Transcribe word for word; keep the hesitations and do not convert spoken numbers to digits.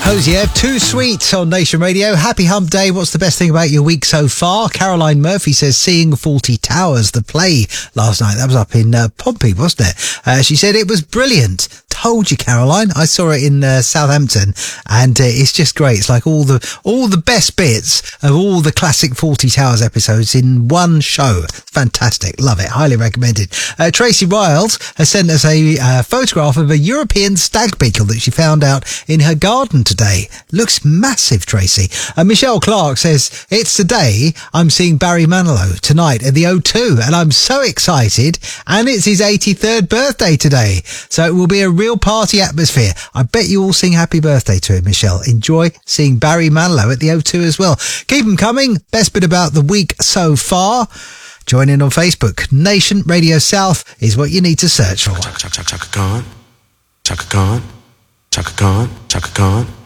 Hosier, Too Sweet on Nation Radio. Happy Hump Day. What's the best thing about your week so far? Caroline Murphy says seeing Fawlty Towers, the play last night. That was up in uh, Pompey, wasn't it? Uh, she said it was brilliant. Told you, Caroline. I saw it in uh, Southampton, and uh, it's just great. It's like all the all the best bits of all the classic Fawlty Towers episodes in one show. Fantastic. Love it. Highly recommended. Uh, Tracy Riles has sent us a uh, photograph of a European stag beetle that she found out in her garden today. Looks massive, Tracy. Uh, Michelle Clark says, it's today I'm seeing Barry Manilow tonight at the O two, and I'm so excited, and it's his eighty-third birthday today. So it will be a real party atmosphere. I bet you all sing happy birthday to him, Michelle. Enjoy seeing Barry Manilow at the O two as well. Keep them coming. Best bit about the week so far. Join in on Facebook. Nation Radio South is what you need to search for. Chaka, chaka, chaka, chaka Khan. Chaka Khan. Chaka Khan. Chaka Khan.